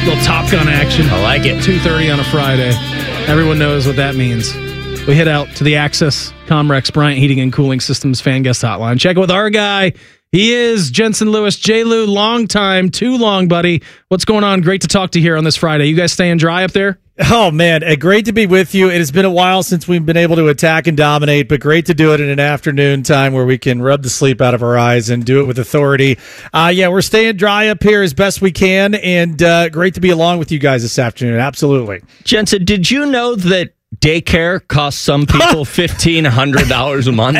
Little Top Gun action. I like it. 2:30 on a Friday. Everyone knows what that means. We head out to the Access Comrex Bryant Heating and Cooling Systems fan guest hotline. Check it with our guy. He is Jensen Lewis. J-Lou, long time, too long, buddy. What's going on? Great to talk to you here on this Friday. You guys staying dry up there? Oh, man, great to be with you. It has been a while since we've been able to attack and dominate, but great to do it in an afternoon time where we can rub the sleep out of our eyes and do it with authority. We're staying dry up here as best we can, and great to be along with you guys this afternoon. Absolutely. Jensen, did you know that daycare costs some people $1,500 a month?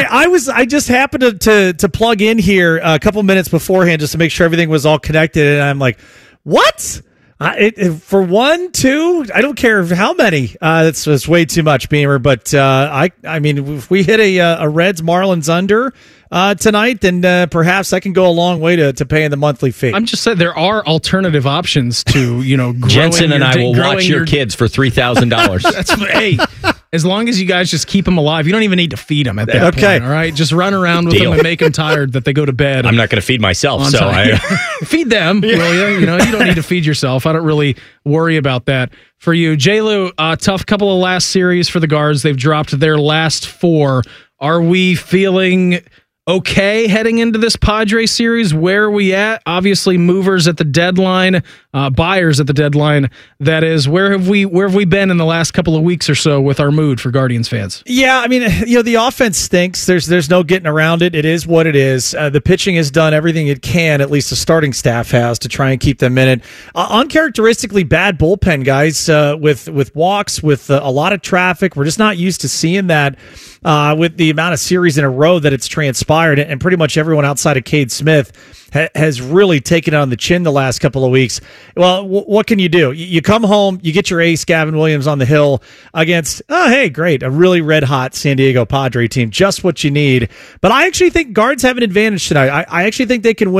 I just happened to plug in here a couple minutes beforehand just to make sure everything was all connected, and I'm like, what? For one, two, I don't care how many. That's way too much, Beamer. But I mean, if we hit a Reds Marlins under tonight, then perhaps that can go a long way to paying the monthly fee. I'm just saying there are alternative options to Jensen and I will watch your kids for $3,000. Hey, as long as you guys just keep them alive, you don't even need to feed them at that point. All right, just run around with them and make them tired that they go to bed. I'm not going to feed myself, so feed them. Will you? You don't need to feed yourself. I don't really worry about that for you, J-Lou. Tough couple of last series for the Guards. They've dropped their last 4. Are we feeling okay heading into this Padres series? Where are we at? Obviously, movers at the deadline, buyers at the deadline. That is, where have we been in the last couple of weeks or so with our mood for Guardians fans? Yeah, I mean, the offense stinks. There's no getting around it. It is what it is. The pitching has done everything it can, at least the starting staff has, to try and keep them in it. Uncharacteristically bad bullpen, guys, with walks, with a lot of traffic. We're just not used to seeing that with the amount of series in a row that it's transpired. And pretty much everyone outside of Cade Smith has really taken it on the chin the last couple of weeks. Well, what can you do? You come home, you get your ace, Gavin Williams, on the hill against, great, a really red-hot San Diego Padre team. Just what you need. But I actually think Guards have an advantage tonight. I actually think they can win